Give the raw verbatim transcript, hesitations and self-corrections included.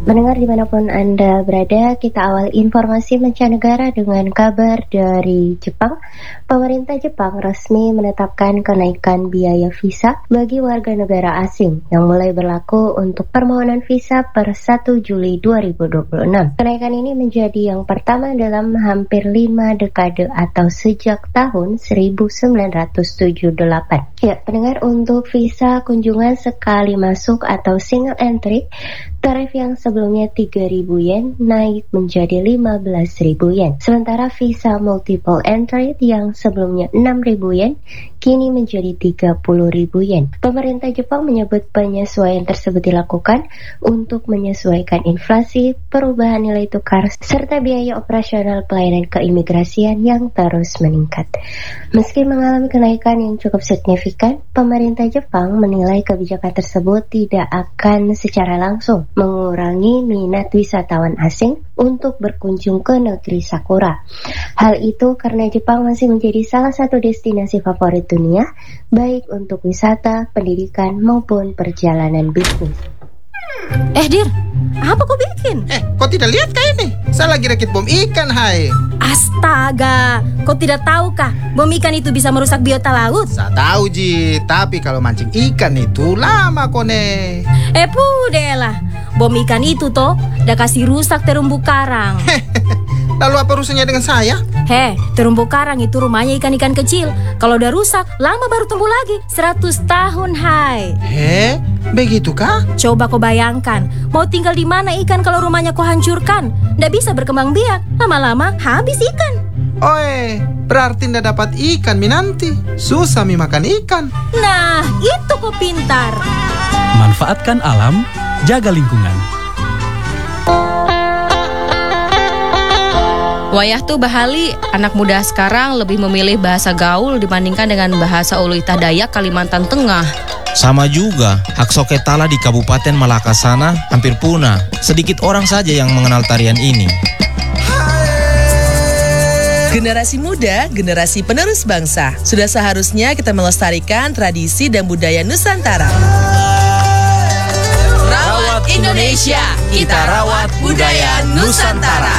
Mendengar dimanapun Anda berada, kita awal informasi mancanegara dengan kabar dari Jepang. Pemerintah Jepang resmi menetapkan kenaikan biaya visa bagi warga negara asing yang mulai berlaku untuk permohonan visa per satu Juli dua ribu dua puluh enam. Kenaikan ini menjadi yang pertama dalam hampir lima dekade atau sejak tahun seribu sembilan ratus tujuh puluh delapan. Ya, pendengar, untuk visa kunjungan sekali masuk atau single entry, tarif yang sebelumnya tiga ribu yen naik menjadi lima belas ribu yen. Sementara visa multiple entry yang sebelumnya enam ribu yen kini menjadi tiga puluh ribu yen. Pemerintah Jepang menyebut penyesuaian tersebut dilakukan untuk menyesuaikan inflasi, perubahan nilai tukar, serta biaya operasional pelayanan keimigrasian yang terus meningkat. Meski mengalami kenaikan yang cukup signifikan, pemerintah Jepang menilai kebijakan tersebut tidak akan secara langsung mengurangi minat wisatawan asing untuk berkunjung ke negeri Sakura. Hal itu karena Jepang masih menjadi salah satu destinasi favorit dunia, baik untuk wisata, pendidikan, maupun perjalanan bisnis. Eh Dir, apa kau bikin? Eh, kau tidak lihat kah ini? Saya lagi rakit bom ikan, hai. Astaga, kau tidak tahu kah bom ikan itu bisa merusak biota laut? Saya tahu, Ji, tapi kalau mancing ikan itu lama kone. Eh pudahlah, bom ikan itu toh dah kasih rusak terumbu karang. Lalu apa urusannya dengan saya? Heh, terumbu karang itu rumahnya ikan-ikan kecil. Kalau udah rusak, lama baru tumbuh lagi. Seratus tahun, hai. Heh, begitukah? Coba kau bayangkan, mau tinggal di mana ikan kalau rumahnya kau hancurkan? Nggak bisa berkembang biak, lama-lama habis ikan. Oi, berarti ndak dapat ikan mi nanti. Susah mi makan ikan. Nah, itu kau pintar. Manfaatkan alam, jaga lingkungan. Wayah tuh Bahali, anak muda sekarang lebih memilih bahasa gaul dibandingkan dengan bahasa Uluita Dayak Kalimantan Tengah. Sama juga, hak soketala di Kabupaten Malaka sana hampir punah. Sedikit orang saja yang mengenal tarian ini. Generasi muda, generasi penerus bangsa. Sudah seharusnya kita melestarikan tradisi dan budaya Nusantara. Rawat Indonesia, kita rawat budaya Nusantara.